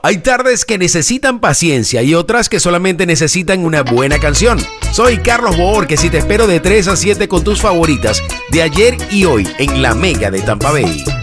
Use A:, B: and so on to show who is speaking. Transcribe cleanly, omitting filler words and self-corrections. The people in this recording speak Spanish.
A: Hay tardes que necesitan paciencia y otras que solamente necesitan una buena canción. Soy Carlos Bohórquez y te espero de 3 a 7 con tus favoritas de ayer y hoy en La Mega de Tampa Bay.